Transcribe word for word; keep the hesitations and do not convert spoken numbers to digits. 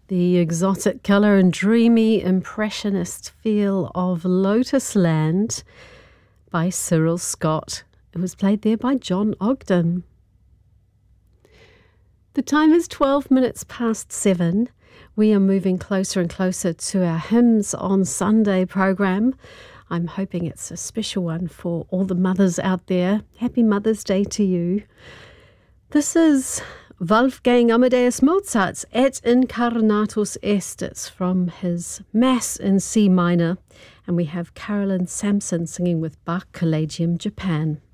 The exotic colour and dreamy impressionist feel of Lotus Land by Cyril Scott. It was played there by John Ogden. The time is twelve minutes past seven. We are moving closer and closer to our Hymns on Sunday program. I'm hoping it's a special one for all the mothers out there. Happy Mother's Day to you. This is Wolfgang Amadeus Mozart's Et Incarnatus Est. It's from his Mass in C minor. And we have Carolyn Sampson singing with Bach Collegium Japan.